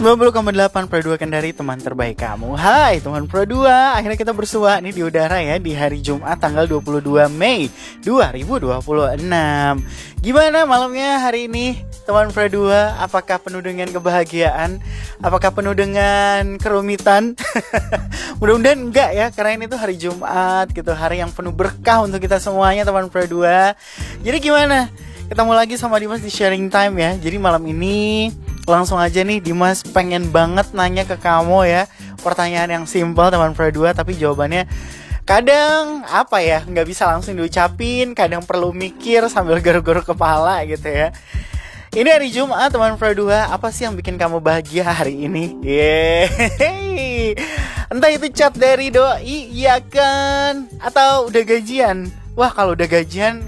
90,8 Pro 2 Kendari, teman terbaik kamu. Hai teman Pro 2, akhirnya kita bersua nih di udara ya di hari Jumat tanggal 22 Mei 2026. Gimana malamnya hari ini teman Pro 2? Apakah penuh dengan kebahagiaan? Apakah penuh dengan kerumitan? Mudah-mudahan enggak ya, karena ini tuh hari Jumat gitu, hari yang penuh berkah untuk kita semuanya teman Pro 2. Jadi gimana? Ketemu lagi sama Dimas di Sharing Time ya. Jadi malam ini langsung aja nih, Dimas pengen banget nanya ke kamu ya. Pertanyaan yang simpel teman Pro 2, tapi jawabannya kadang apa ya, nggak bisa langsung diucapin, kadang perlu mikir sambil garuk-garuk kepala gitu ya. Ini hari Jumat teman Pro 2, apa sih yang bikin kamu bahagia hari ini? Yeay. Entah itu chat dari doi, iya kan? Atau udah gajian? Wah, kalau udah gajian,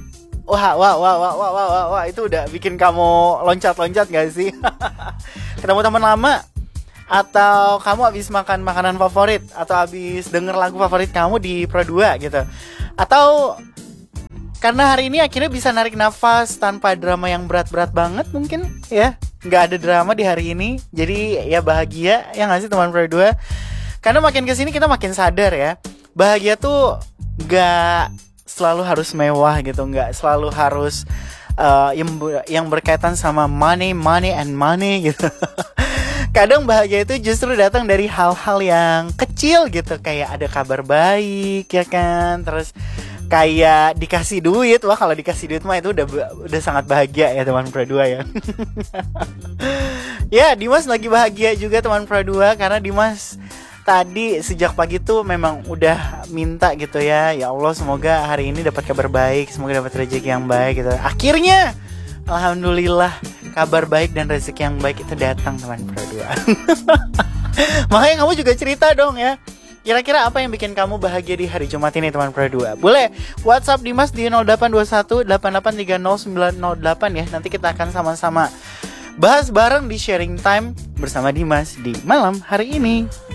wah, itu udah bikin kamu loncat-loncat gak sih? Ketemu teman lama, atau kamu habis makan makanan favorit, atau habis denger lagu favorit kamu di Pro 2 gitu. Atau karena hari ini akhirnya bisa narik nafas tanpa drama yang berat-berat banget mungkin ya. Gak ada drama di hari ini, jadi ya bahagia ya gak sih teman Pro 2? Karena makin kesini kita makin sadar ya, bahagia tuh gak selalu harus mewah gitu, nggak selalu harus yang berkaitan sama money gitu. Kadang bahagia itu justru datang dari hal-hal yang kecil gitu, kayak ada kabar baik ya kan, terus kayak dikasih duit. Wah, kalau dikasih duit mah itu udah sangat bahagia ya teman Pro 2 ya. Ya, Dimas lagi bahagia juga teman Pro 2, karena Dimas tadi sejak pagi tuh memang udah minta gitu ya. Ya Allah, semoga hari ini dapat kabar baik, semoga dapat rezeki yang baik gitu. Akhirnya alhamdulillah kabar baik dan rezeki yang baik itu datang teman Pro 2. Makanya kamu juga cerita dong ya, kira-kira apa yang bikin kamu bahagia di hari Jumat ini teman Pro 2? Boleh WhatsApp Dimas di 0821 8830 908 ya. Nanti kita akan sama-sama bahas bareng di Sharing Time bersama Dimas di malam hari ini.